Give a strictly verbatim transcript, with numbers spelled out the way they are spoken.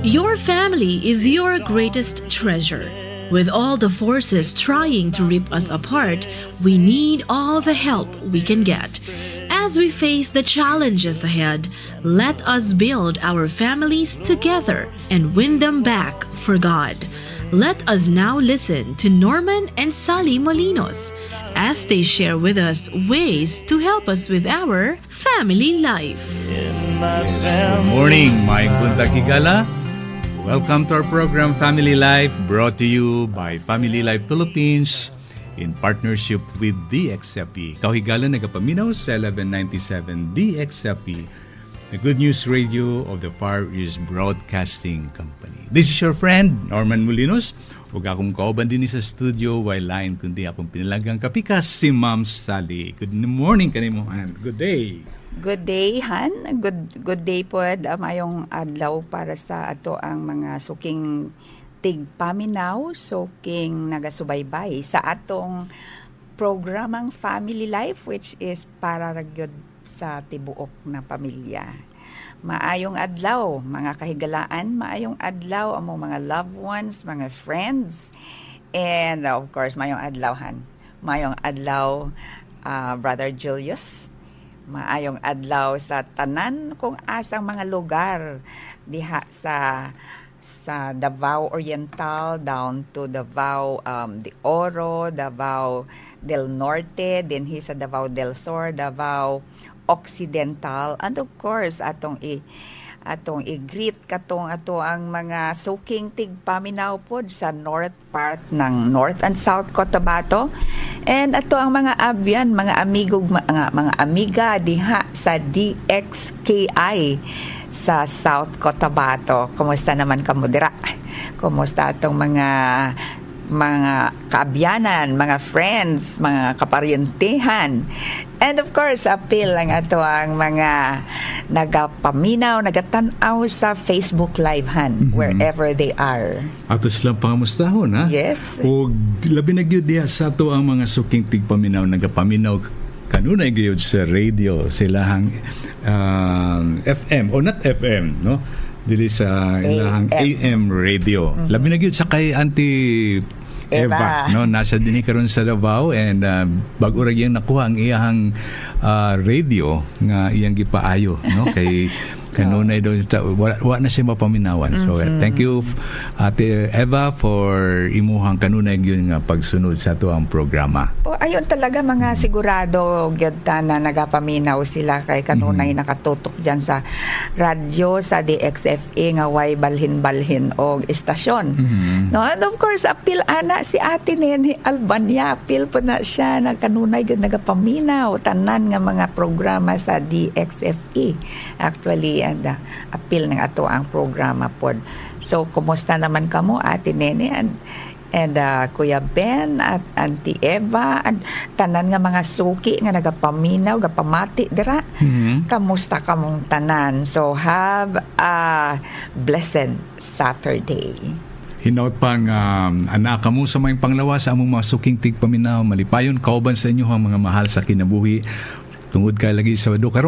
Your family is your greatest treasure. With all the forces trying to rip us apart, we need all the help we can get. As we face the challenges ahead, let us build our families together and win them back for God. Let us now listen to Norman and Sally Molinos as they share with us ways to help us with our family life. Yes, good morning, Mike Buntakigala. Welcome to our program, Family Life, brought to you by Family Life Philippines in partnership with D X F E. Kahigalan nagapaminaw sa eleven ninety-seven D X F E, the Good News Radio of the Far East Broadcasting Company. This is your friend, Norman Molinos. Huwag akong kauban din sa studio while line, kundi akong pinalagang kapikas, si Ma'am Sally. Good morning kanimo, and good day. Good day, Han. Good good day po. Mayong adlaw para sa ato ang mga suking tigpaminaw, suking nagasubaybay sa atong programang Family Life, which is para ragyod sa tibuok na pamilya. Maayong adlaw, mga kahigalaan, maayong adlaw among mga loved ones, mga friends, and of course, maayong adlaw, Han. Maayong adlaw, uh, Brother Julius. Maayong adlaw sa tanan kung asang mga lugar diha sa sa Davao Oriental down to Davao um, de Oro, Davao del Norte, dinhi sa Davao del Sur, Davao Occidental, and of course atong i atong i-greet katong ato ang mga suking tigpaminaw pod sa north part ng North and South Cotabato, and ato ang mga abyan, mga amigog, mga, mga amiga diha sa D X K I sa South Cotabato. Kumusta naman kamo dira? Kumusta atong mga mga kaabyanan, mga friends, mga kaparyentehan? And of course, appeal lang ato ang mga nagapaminaw, nagatanaw sa Facebook Live, Han, mm-hmm. wherever they are. Atos lang pangamustahon, ha? Yes. O labi na gyud diha sa ato ang mga suking tigpaminaw, nagapaminaw kanunay gyud sa radio, silahang uh, F M, o not F M, no? Dili sa ilahang A M radio. Mm-hmm. Labi na gyud sa kay Auntie Eva, Eva no, nasa dinhi karon sa Davao, and uh, bag-o ra gyang nakuha ang iyang uh, radio nga iyang gipaayo, no, kay kanunay daw wa, wa na siya mapaminawan. Mm-hmm. So uh, thank you Ate Eva for imuhang kanunay gyud nga pagsunod sa ato ang programa. O ayon talaga mga sigurado gyud ta na nagapaminaw sila kay kanunay mm-hmm. nakatutok diyan sa radyo sa D X F E nga way balhin-balhin og istasyon. Mm-hmm. No, and of course apil ana si Ate Nene Albania, apil po na siya na kanunay gyud nagapaminaw tanan nga mga programa sa D X F E. Actually, and uh, appeal ng ato ang programa pod. So, kumusta naman kamo, Ate Nene and, and uh, Kuya Ben at Auntie Eva at tanan nga mga suki nga nagapaminaw, gapamati dira. Mm-hmm. Kamusta kamong tanan? So, have a blessed Saturday. Hinaut pang um, anak kamo sa may panglawas sa among mga suking tigpaminaw, malipayon kauban sa inyo ang mga mahal sa kinabuhi. Tungod kay lagi sa wado karon